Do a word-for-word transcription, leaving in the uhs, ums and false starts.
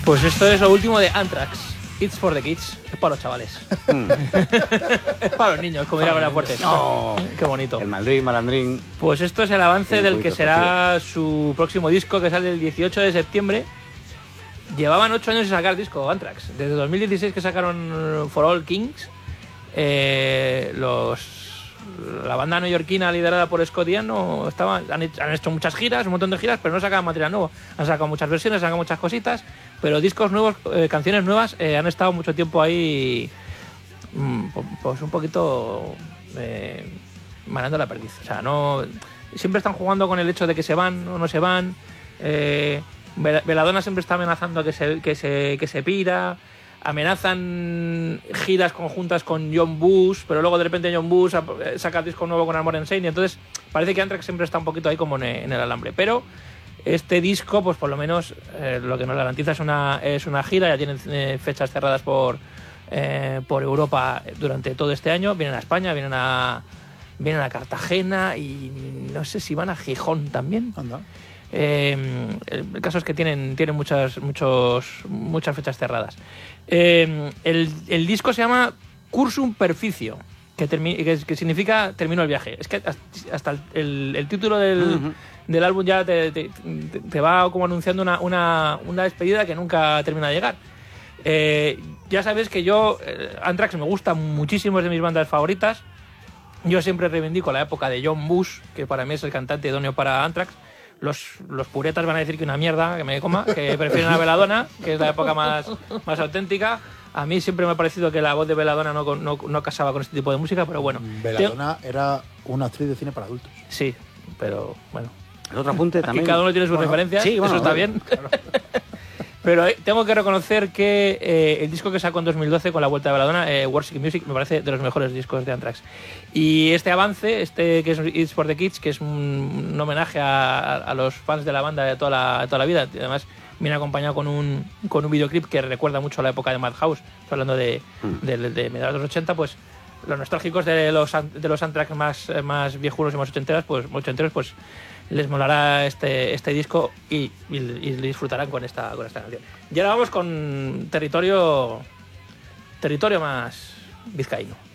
Pues esto es lo último de Anthrax. It's for the kids. Es para los chavales. Mm. Es para los niños, como diría Fuerte. No. Qué bonito. El Maldrín, Malandrín. Pues esto es el avance el del que será su próximo disco, que sale el dieciocho de septiembre. Llevaban ocho años de sacar disco Anthrax. Desde dos mil dieciséis que sacaron For All Kings. Eh, los la banda neoyorquina liderada por Scott Ian no estaban, han, hecho, han hecho muchas giras, un montón de giras, pero no sacaban material nuevo. Han sacado muchas versiones, han sacado muchas cositas, pero discos nuevos, eh, canciones nuevas, eh, han estado mucho tiempo ahí, mmm, pues un poquito eh, manando la perdiz. O sea, no siempre están jugando con el hecho de que se van o no se van. Eh, Belladonna siempre está amenazando que se, que se, que se pira. Amenazan giras conjuntas con John Bush, pero luego de repente John Bush saca disco nuevo con Armored Saint, y entonces parece que Anthrax siempre está un poquito ahí como en el alambre. Pero este disco, pues por lo menos eh, lo que nos garantiza es una, es una gira. Ya tienen eh, fechas cerradas por, eh, por Europa durante todo este año. Vienen a España, vienen a, vienen a Cartagena y no sé si van a Gijón también. Anda. Eh, el caso es que tienen, tienen muchas, muchos, muchas fechas cerradas. Eh, el, el disco se llama Cursum Perficio, que, termi- que, que significa termino el viaje. Es que hasta el, el, el título del, uh-huh. del álbum ya te, te, te va como anunciando una, una, una despedida que nunca termina de llegar. Eh, ya sabes que yo, eh, Anthrax me gusta muchísimo, es de mis bandas favoritas. Yo siempre reivindico la época de John Bush, que para mí es el cantante idóneo para Anthrax. Los, los puretas van a decir que una mierda, que me coma, que prefieren a Belladonna, que es la época más, más auténtica. A mí siempre me ha parecido que la voz de Belladonna no, no, no casaba con este tipo de música, pero bueno. Belladonna te... era una actriz de cine para adultos. Sí, pero bueno. El otro apunte Aquí también. cada uno tiene sus bueno, referencias, sí, bueno, eso está bien. Claro. Pero eh, tengo que reconocer que eh, el disco que sacó en dos mil doce con la vuelta de Belladonna, eh, Worship Music, me parece de los mejores discos de Anthrax. Y este avance, este que es It's for the Kids, que es un, un homenaje a, a los fans de la banda de toda la, de toda la vida. Además, viene acompañado con un, con un videoclip que recuerda mucho a la época de Madhouse. Estoy hablando de, mm. de, de, de mediados de los ochenta, pues los nostálgicos de los, de los Anthrax más, más viejunos y más ochenteros, pues, ochenteros, pues les molará este, este disco y, y, y disfrutarán con esta, con esta canción. Y ahora vamos con territorio, territorio más vizcaíno.